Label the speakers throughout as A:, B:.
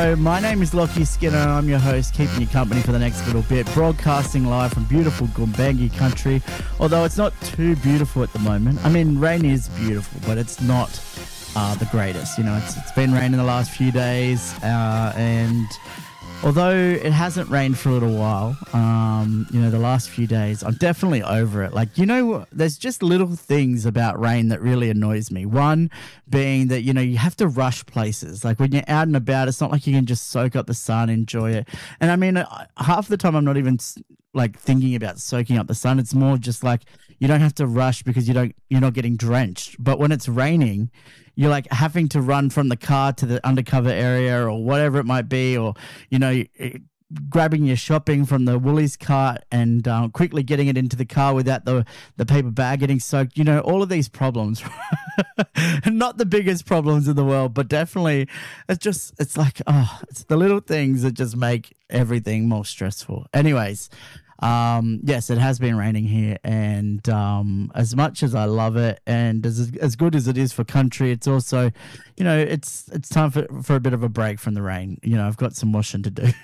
A: Hello, my name is Lockie Skinner and I'm your host, keeping you company for the next little bit, broadcasting live from beautiful Gumbaynggirr country, although it's not too beautiful at the moment. I mean, rain is beautiful, but it's not the greatest. You know, it's been raining the last few days, and although it hasn't rained for a little while, the last few days, I'm definitely over it. Like, there's just little things about rain that really annoys me. One being that, you have to rush places. Like when you're out and about, it's not like you can just soak up the sun, enjoy it. And I mean, half the time I'm not even like thinking about soaking up the sun. It's more just like you don't have to rush because you're not getting drenched. But when it's raining, you're like having to run from the car to the undercover area or whatever it might be, or, grabbing your shopping from the Woolies cart and quickly getting it into the car without the paper bag getting soaked. All of these problems. Not the biggest problems in the world, but definitely it's the little things that just make everything more stressful. Anyways, yes, it has been raining here, and as much as I love it and as good as it is for country, it's also, it's time for a bit of a break from the rain. I've got some washing to do.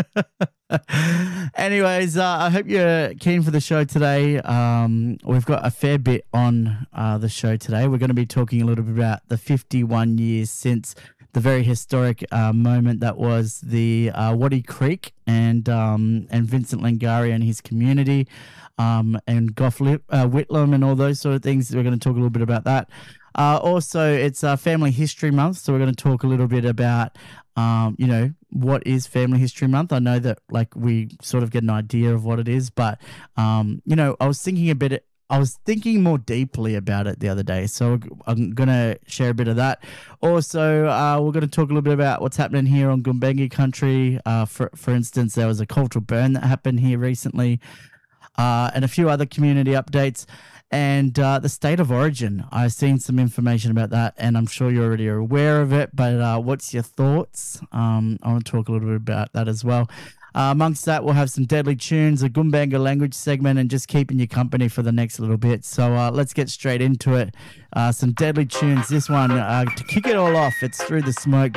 A: Anyways, I hope you're keen for the show today. We've got a fair bit on the show today. We're going to be talking a little bit about the 51 years since the very historic moment that was the Waddy Creek and Vincent Lingiari and his community, and Gough Whitlam and all those sort of things. We're going to talk a little bit about that. Also, it's Family History Month, so we're going to talk a little bit about, what is Family History Month. I know that we sort of get an idea of what it is, but I was thinking more deeply about it the other day, so I'm going to share a bit of that. Also, we're going to talk a little bit about what's happening here on Gumbaynggirr country. For instance, there was a cultural burn that happened here recently, and a few other community updates, and the state of origin. I've seen some information about that, and I'm sure you already are aware of it, but what's your thoughts? I want to talk a little bit about that as well. Amongst that, we'll have some deadly tunes, a Gumbaynggirr language segment, and just keeping you company for the next little bit. So let's get straight into it. Some deadly tunes. This one, to kick it all off, it's Through the Smoke